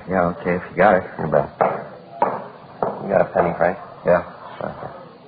Yeah, okay, if you got it. You bet. You got a penny, Frank? Yeah. Okay.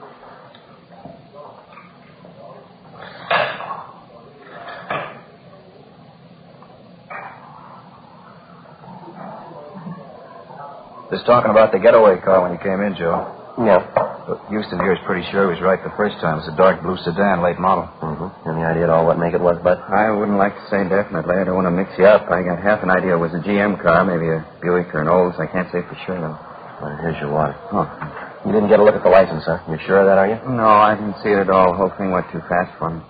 Just talking about the getaway car when you came in, Joe. Yeah. But Houston here is pretty sure he was right the first time. It's a dark blue sedan, late model. Mm-hmm. Any idea at all what make it was, Bud? I wouldn't like to say definitely. I don't want to mix you up. I got half an idea it was a GM car, maybe a Buick or an Olds. I can't say for sure, though. Well, here's your water. Oh. You didn't get a look at the license, huh? You sure of that, are you? No, I didn't see it at all. The whole thing went too fast for me.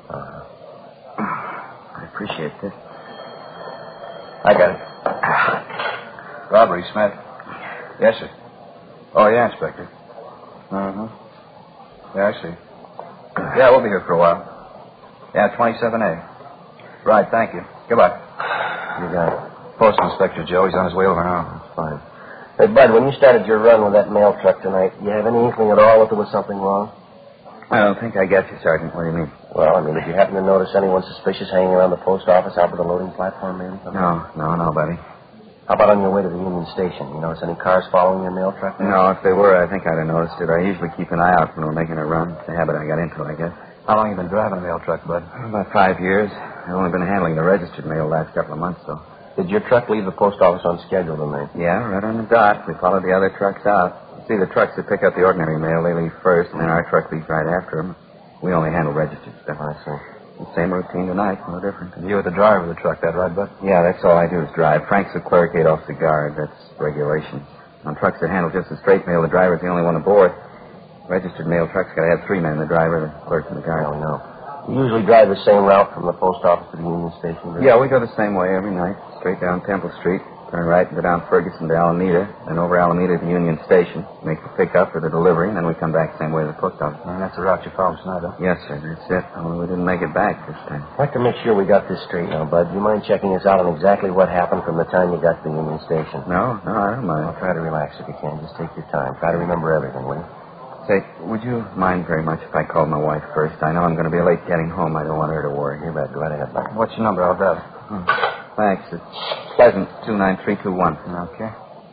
I appreciate this. I got it. Robbery, Smith. Yes, sir. Oh, yeah, Inspector. Mm-hmm. Yeah, I see. Yeah, we'll be here for a while. Yeah, 27A. Right, thank you. Goodbye. You got it. Post Inspector Joe. He's on his way over now. That's fine. Hey, Bud, when you started your run with that mail truck tonight, do you have any inkling at all that there was something wrong? I don't think I get you, Sergeant. What do you mean? Well, I mean, did you happen to notice anyone suspicious hanging around the post office out by the loading platform, maybe? No, buddy. How about on your way to the Union Station? You notice any cars following your mail truck there? No, if they were, I think I'd have noticed it. I usually keep an eye out when we're making a run. It's a habit I got into, I guess. How long have you been driving a mail truck, Bud? About 5 years. I've only been handling the registered mail the last couple of months, though. Did your truck leave the post office on schedule tonight? Yeah, right on the dot. We followed the other trucks out. You see, the trucks that pick up the ordinary mail, they leave first, and then our truck leaves right after them. We only handle registered stuff. I see. The same routine tonight, no different. And you were the driver of the truck, that right, Bud? Yeah, that's all I do is drive. Frank's the clerk, off the guard. That's regulations. On trucks that handle just the straight mail, the driver's the only one aboard. Registered mail trucks got to have 3 men, the driver, the clerk, and the guard. I know. You usually drive the same route from the post office to the Union Station? Yeah, we go the same way every night. Straight down Temple Street, turn right and go down Ferguson to Alameda, then over Alameda to the Union Station, make the pickup or the delivery, and then we come back the same way to the post office. And that's the route you followed tonight, huh? Yes, sir, that's it. Only we didn't make it back this time. I'd like to make sure we got this straight now, Bud. Do you mind checking us out on exactly what happened from the time you got to the Union Station? No, I don't mind. Well, try to relax if you can. Just take your time. Try to remember everything, will you? Say, would you mind very much if I called my wife first? I know I'm going to be late getting home. I don't want her to worry. You bet. Go right ahead, Bud. What's your number? I'll dial it. Thanks. It's Pleasant, 29321. Okay.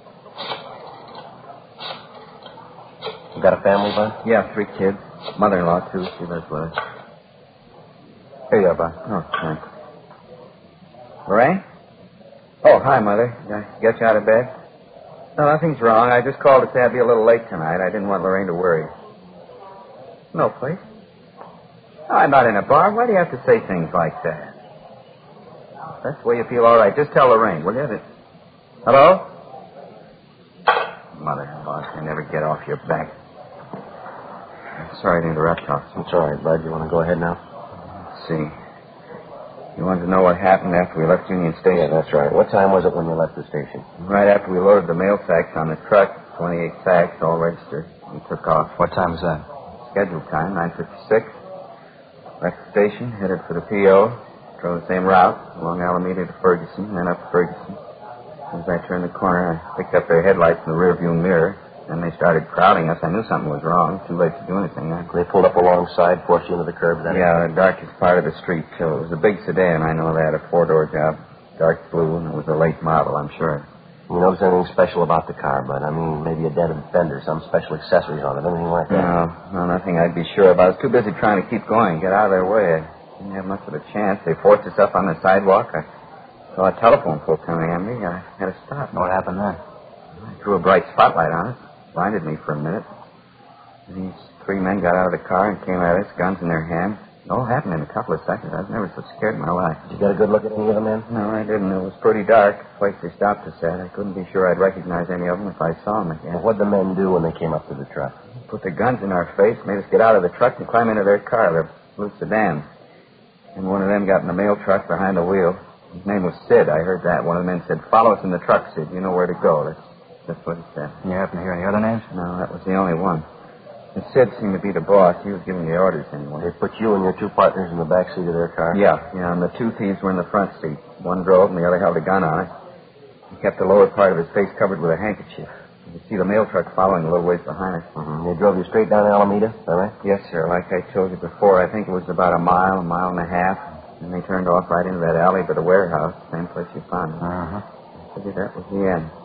You got a family, Bud? Yeah, 3 kids. Mother-in-law, too. She lives with us. Here you are, Bud. Oh, thanks. Lorraine? Oh, hi, Mother. Did I get you out of bed? No, nothing's wrong. I just called to say I'd be a little late tonight. I didn't want Lorraine to worry. No place? No, I'm not in a bar. Why do you have to say things like that? That's the way you feel all right. Just tell Lorraine, will you? Hello? Mother-in-law, I never get off your back. I'm sorry to interrupt, officer. It's all right, Bud. You want to go ahead now? Let's see. You wanted to know what happened after we left Union Station? Yeah, that's right. What time was it when you left the station? Right after we loaded the mail sacks on the truck, 28 sacks, all registered. We took off. What time was that? Scheduled time, 9:56. Left the station, headed for the P.O. Drove the same route, along Alameda to Ferguson, then up Ferguson. As I turned the corner, I picked up their headlights in the rearview mirror. Then they started crowding us. I knew something was wrong. Too late to do anything. They pulled up alongside, forced you into the curb, then? Yeah, the darkest part of the street, too. It was a big sedan. I know that, a 4-door job. Dark blue, and it was a late model, I'm sure. You notice anything special about the car, Bud? I mean, maybe a dented fender, some special accessories on it, anything like that? No, nothing I'd be sure of. I was too busy trying to keep going, get out of their way. I didn't have much of a chance. They forced us up on the sidewalk. I saw a telephone pole coming at me. I had to stop. What happened then? I threw a bright spotlight on it. Blinded me for a minute. And these 3 men got out of the car and came at us, guns in their hands. It all happened in a couple of seconds. I was never so scared in my life. Did you get a good look at any of the men? No, I didn't. It was pretty dark. The place they stopped us at. I couldn't be sure I'd recognize any of them if I saw them again. Well, what'd the men do when they came up to the truck? Put their guns in our face, made us get out of the truck and climb into their car, their blue sedan. And one of them got in the mail truck behind the wheel. His name was Sid. I heard that. One of the men said, "Follow us in the truck, Sid. You know where to go." That's what he said. You happen to hear any other names? No, that was the only one. And Sid seemed to be the boss. He was giving the orders anyway. They put you and your 2 partners in the back seat of their car? Yeah, and the 2 thieves were in the front seat. One drove and the other held a gun on it. He kept the lower part of his face covered with a handkerchief. You could see the mail truck following a little ways behind us. Mm-hmm. They drove you straight down Alameda, is that right? Yes, sir. Like I told you before, I think it was about a mile and a half. And they turned off right into that alley by the warehouse, same place you found me. Uh-huh. I figured that was the end.